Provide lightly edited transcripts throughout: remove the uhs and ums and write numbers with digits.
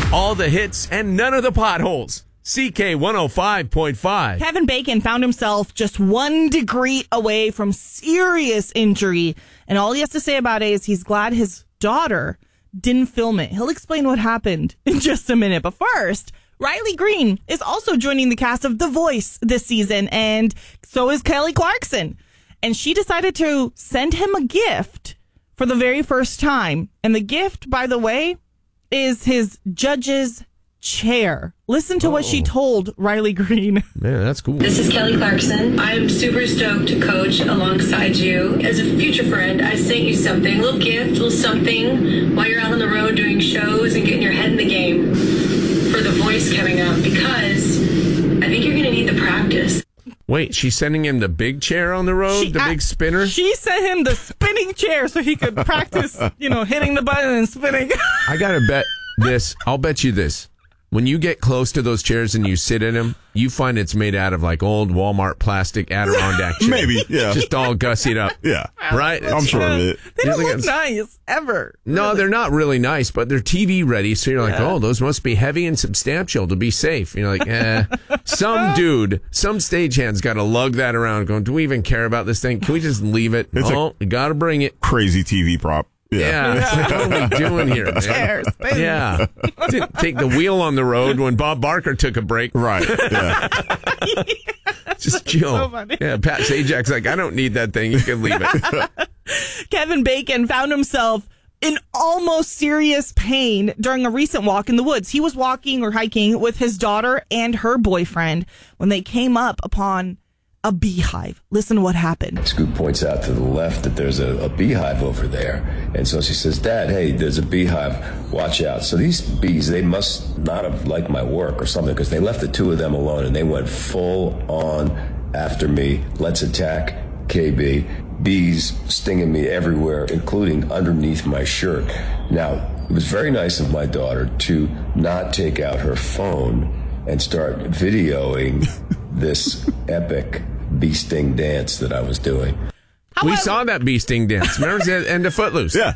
All the hits and none of the potholes. CK 105.5. Kevin Bacon found himself just 1 degree away from serious injury. And all he has to say about it is he's glad his daughter didn't film it. He'll explain what happened in just a minute. But first, Riley Green is also joining the cast of The Voice this season. And so is Kelly Clarkson. And she decided to send him a gift for the very first time. And the gift, by the way, is his judge's chair. Listen to what she told Riley Green. Man, that's cool. This is Kelly Clarkson. I'm super stoked to coach alongside you. As a future friend, I sent you something, a little gift, a little something while you're out on the road doing shows and getting your head in the game for The Voice coming up, because I think you're going to need the practice. Wait, she's sending him the big chair on the road? The big spinner? She sent him the spinning chair so he could practice, hitting the button and spinning. I got to bet this. I'll bet you this. When you get close to those chairs and you sit in them, you find it's made out of like old Walmart plastic Adirondack chair. Maybe, yeah. Just all gussied up. Yeah. Right? I'm sure of it. They don't look nice, ever. No, really. They're not really nice, but they're TV ready. So you're like, oh, those must be heavy and substantial to be safe. You're like, some stagehand's got to lug that around going, do we even care about this thing? Can we just leave it? We got to bring it. Crazy TV prop. Yeah. What are we doing here, man? Chairs. Yeah. Didn't take the wheel on the road when Bob Barker took a break. Right. Yeah. Just chill. So funny. Yeah, Pat Sajak's like, I don't need that thing. You can leave it. Kevin Bacon found himself in almost serious pain during a recent walk in the woods. He was walking or hiking with his daughter and her boyfriend when they came up upon a beehive. Listen to what happened. Scoop points out to the left that there's a beehive over there. And so she says, Dad, hey, there's a beehive. Watch out. So these bees, they must not have liked my work or something, because they left the two of them alone and they went full on after me. Let's attack KB. Bees stinging me everywhere, including underneath my shirt. Now, it was very nice of my daughter to not take out her phone and start videoing this epic bee sting dance that I was doing. We saw that bee sting dance. Remember the end of Footloose? Yeah.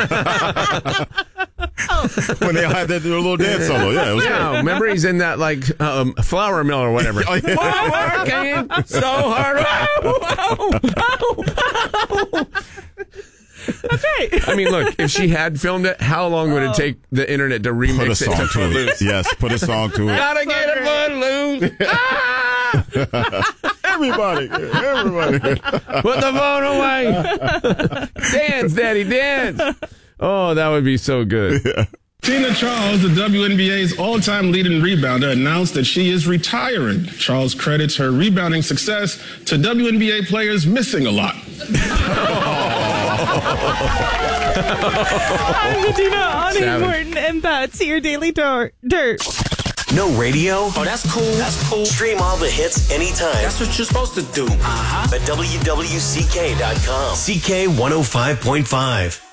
When they had that little dance solo. Yeah, it was great. Remember he's in that like flour mill or whatever. Oh, yeah. Working so hard. That's right. I mean, look, if she had filmed it, how long would it take the internet to remix Put a it song to to Footloose? it. Yes, put a song to it. Gotta get a Footloose. Everybody. Put the phone away. Dance, Daddy, dance. Oh, that would be so good. Yeah. Tina Charles, the WNBA's all-time leading rebounder, announced that she is retiring. Charles credits her rebounding success to WNBA players missing a lot. I'm Tina on Savage. Morton, and that's your Daily Dirt. No radio? Oh, that's cool. That's cool. Stream all the hits anytime. That's what you're supposed to do. At WWCK.com. CK 105.5.